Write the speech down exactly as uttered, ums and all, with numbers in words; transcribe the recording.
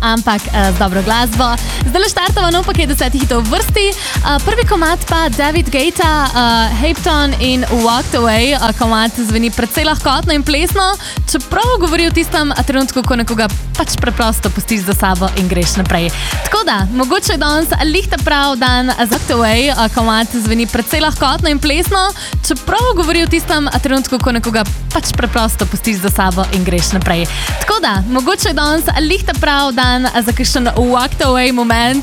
ampak uh, z dobro glasbo. Zdaj le štartava nov paket desetih hitov v vrsti. Uh, prvi komad pa David Guetta, uh, Hapton in Walked Away. Uh, komad zveni precej lahkotno in plesno, čeprav govori o tistem trenutku, ko nekoga pač preprosto pustiš za sabo in greš naprej. Tako da, mogoče je danes lihta prav dan za Walked Away. Uh, komad zveni precej lahkotno in plesno, čeprav govori o tistem trenutku, ko nekoga pač preprosto pustiš za sabo in greš naprej. Tako da, mogoče je danes lihta prav dan za kakšen Walked Away moment.